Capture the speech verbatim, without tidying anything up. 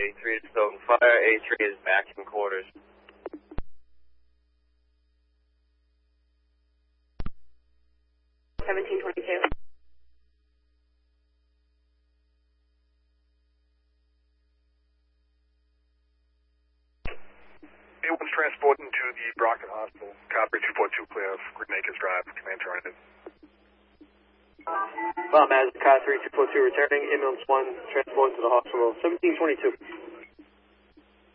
A three to Stoughton Fire. A three is back in quarters. seventeen twenty-two. A one's transporting to the Brockton Hospital. Copy two four two, clear of Green Acres Drive. Command terminated. Bomb as Car three two four two returning. Ambulance one transported to the hospital. seventeen twenty-two.